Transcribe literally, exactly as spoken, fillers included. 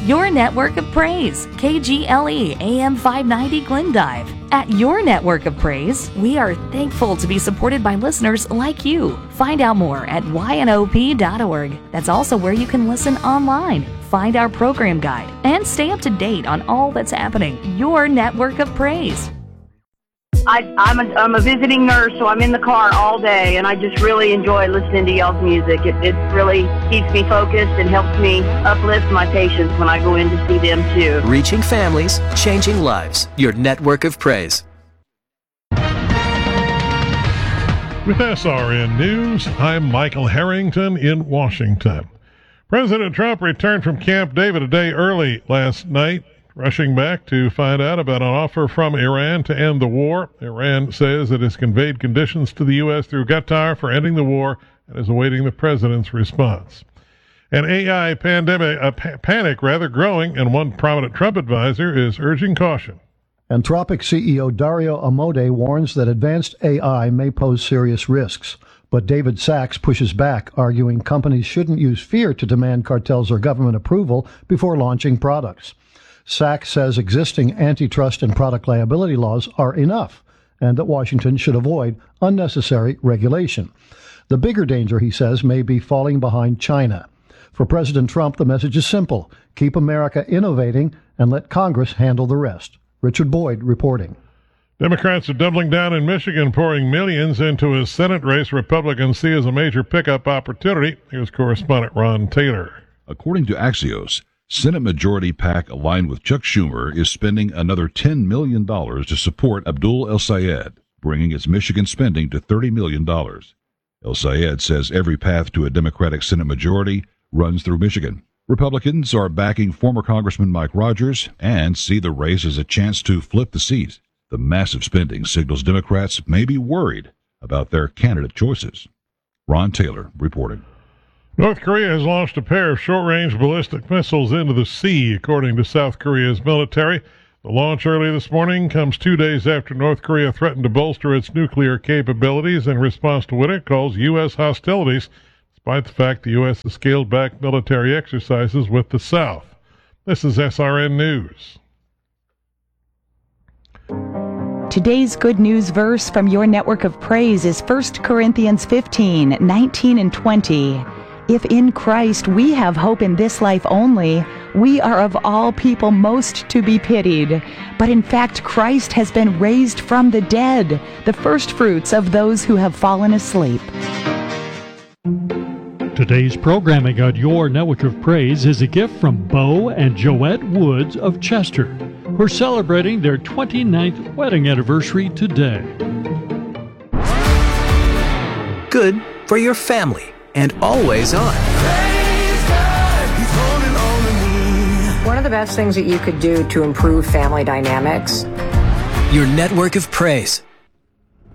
Your network of praise, K G L E A M five ninety Glendive. At Your Network of Praise, we are thankful to be supported by listeners like you. Find out more at Y N O P dot org. That's also where you can listen online, find our program guide, and stay up to date on all that's happening. Your Network of Praise. I, I'm, a, I'm a visiting nurse, so I'm in the car all day, and I just really enjoy listening to y'all's music. It, it really keeps me focused and helps me uplift my patients when I go in to see them, too. Reaching families, changing lives. Your Network of Praise. With S R N News, I'm Michael Harrington in Washington. President Trump returned from Camp David a day early last night, rushing back to find out about an offer from Iran to end the war. Iran says it has conveyed conditions to the U S through Qatar for ending the war and is awaiting the president's response. An A I pandemic, a pa- panic rather growing, and one prominent Trump advisor is urging caution. Anthropic C E O Dario Amodei warns that advanced A I may pose serious risks. But David Sachs pushes back, arguing companies shouldn't use fear to demand cartels or government approval before launching products. Sachs says existing antitrust and product liability laws are enough, and that Washington should avoid unnecessary regulation. The bigger danger, he says, may be falling behind China. For President Trump, the message is simple: keep America innovating and let Congress handle the rest. Richard Boyd reporting. Democrats are doubling down in Michigan, pouring millions into a Senate race Republicans see as a major pickup opportunity. Here's correspondent Ron Taylor. According to Axios, Senate Majority PAC aligned with Chuck Schumer is spending another ten million dollars to support Abdul El-Sayed, bringing its Michigan spending to thirty million dollars. El-Sayed says every path to a Democratic Senate majority runs through Michigan. Republicans are backing former Congressman Mike Rogers and see the race as a chance to flip the seat. The massive spending signals Democrats may be worried about their candidate choices. Ron Taylor reporting. North Korea has launched a pair of short-range ballistic missiles into the sea, according to South Korea's military. The launch early this morning comes two days after North Korea threatened to bolster its nuclear capabilities in response to what it calls U S hostilities, despite the fact the U S has scaled back military exercises with the South. This is S R N News. Today's good news verse from Your Network of Praise is First Corinthians fifteen, nineteen and twenty. If in Christ we have hope in this life only, we are of all people most to be pitied. But in fact, Christ has been raised from the dead, the first fruits of those who have fallen asleep. Today's programming on Your Network of Praise is a gift from Bo and Joette Woods of Chester, who are celebrating their twenty-ninth wedding anniversary today. Good for your family. And always on. One of the best things that you could do to improve family dynamics. Your Network of Praise.